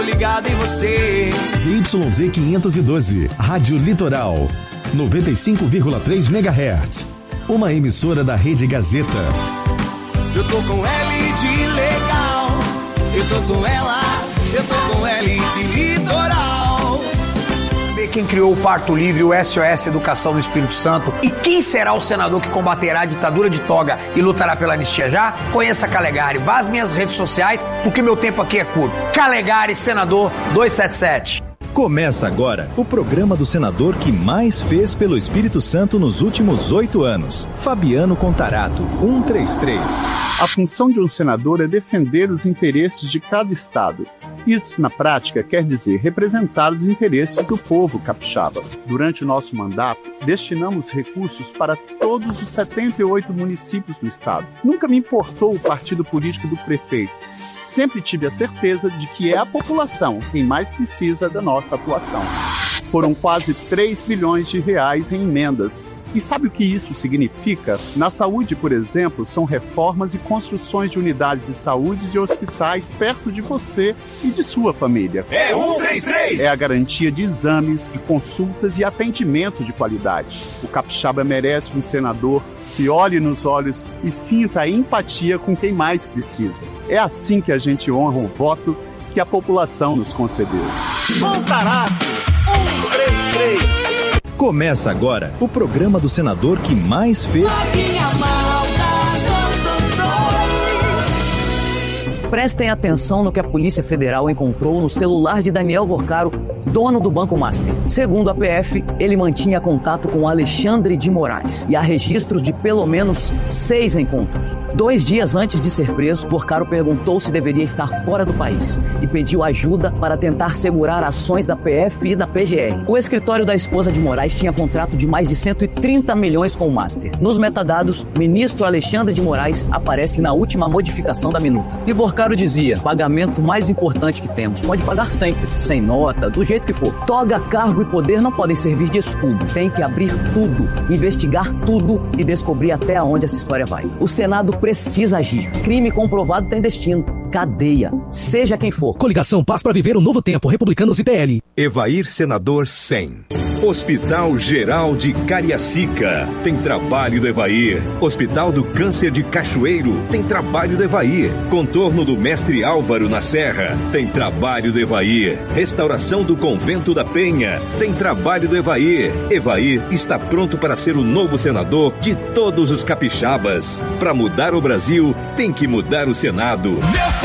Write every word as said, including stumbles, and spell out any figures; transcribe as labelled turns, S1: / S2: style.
S1: Ligado em você.
S2: Z Y Z quinhentos e doze, Rádio Litoral, noventa e cinco vírgula três megahertz. Uma emissora da Rede Gazeta.
S1: Eu tô com L de legal. Eu tô com ela. Eu tô com L de litoral.
S3: Quem criou o Parto Livre, o S O S Educação no Espírito Santo, e quem será o senador que combaterá a ditadura de toga e lutará pela anistia já? Conheça Calegari, vá às minhas redes sociais, porque meu tempo aqui é curto. Calegari, senador duzentos e setenta e sete.
S4: Começa agora o programa do senador que mais fez pelo Espírito Santo nos últimos oito anos, Fabiano Contarato, cento e trinta e três.
S5: A função de um senador é defender os interesses de cada estado. Isso, na prática, quer dizer representar os interesses do povo capixaba. Durante o nosso mandato, destinamos recursos para todos os setenta e oito municípios do estado. Nunca me importou o partido político do prefeito. Sempre tive a certeza de que é a população quem mais precisa da nossa atuação. Foram quase três bilhões de reais em emendas. E sabe o que isso significa? Na saúde, por exemplo, são reformas e construções de unidades de saúde e de hospitais perto de você e de sua família.
S1: É cento e trinta e três!
S5: É a garantia de exames, de consultas e atendimento de qualidade. O capixaba merece um senador que olhe nos olhos e sinta a empatia com quem mais precisa. É assim que a gente honra o voto que a população nos concedeu.
S1: Contarato, cento e trinta e três.
S4: Começa agora o programa do senador que mais fez...
S6: Prestem atenção no que a Polícia Federal encontrou no celular de Daniel Vorcaro, dono do Banco Master. Segundo a P F, ele mantinha contato com Alexandre de Moraes e há registros de pelo menos seis encontros. Dois dias antes de ser preso, Vorcaro perguntou se deveria estar fora do país e pediu ajuda para tentar segurar ações da P F e da P G R. O escritório da esposa de Moraes tinha contrato de mais de cento e trinta milhões com o Master. Nos metadados, ministro Alexandre de Moraes aparece na última modificação da minuta. E Vorcaro dizia, pagamento mais importante que temos, pode pagar sempre, sem nota, do jeito que for. Toga, cargo e poder não podem servir de escudo. Tem que abrir tudo, investigar tudo e descobrir até onde essa história vai. O Senado precisa agir. Crime comprovado tem destino. Cadeia, seja quem for.
S7: Coligação Paz para Viver o Novo Tempo, Republicanos e P L.
S8: Evair Senador cem. Hospital Geral de Cariacica, tem trabalho do Evair. Hospital do Câncer de Cachoeiro, tem trabalho do Evair. Contorno do Mestre Álvaro na Serra, tem trabalho do Evair. Restauração do Convento da Penha, tem trabalho do Evair. Evair está pronto para ser o novo senador de todos os capixabas. Para mudar o Brasil, tem que mudar o Senado.